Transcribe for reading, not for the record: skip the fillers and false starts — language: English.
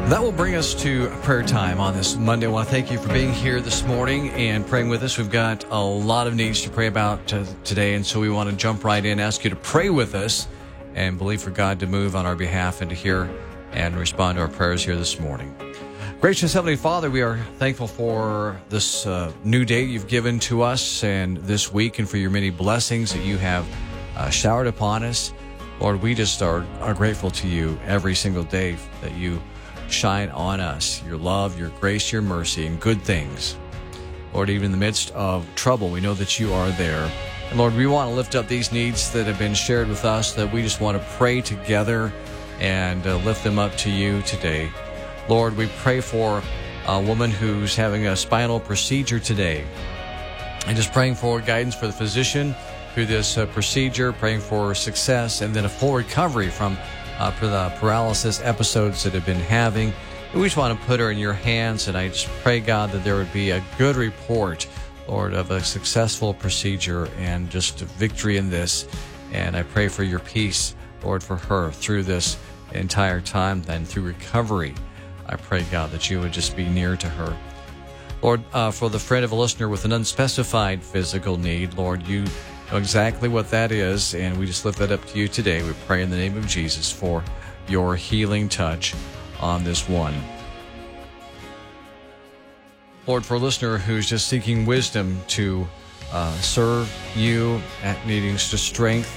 That will bring us to prayer time on this Monday. I want to thank you for being here this morning and praying with us. We've got a lot of needs to pray about today, and so we want to jump right in, ask you to pray with us, and believe for God to move on our behalf and to hear and respond to our prayers here this morning. Gracious Heavenly Father, we are thankful for this new day you've given to us and this week, and for your many blessings that you have showered upon us. Lord, we just are grateful to you every single day that you shine on us, your love, your grace, your mercy, and good things. Lord, even in the midst of trouble, we know that you are there. And Lord, we want to lift up these needs that have been shared with us, that we just want to pray together and lift them up to you today. Lord, we pray for a woman who's having a spinal procedure today, and just praying for guidance for the physician through this procedure, praying for success, and then a full recovery from for the paralysis episodes that have been having. We just want to put her in your hands, and I just pray, God, that there would be a good report, Lord, of a successful procedure and just a victory in this. And I pray for your peace, Lord, for her through this entire time, and through recovery. I pray, God, that you would just be near to her. Lord, for the friend of a listener with an unspecified physical need, Lord, you know exactly what that is, and we just lift that up to you today. We pray in the name of Jesus for your healing touch on this one. Lord, for a listener who's just seeking wisdom to serve you, at needing strength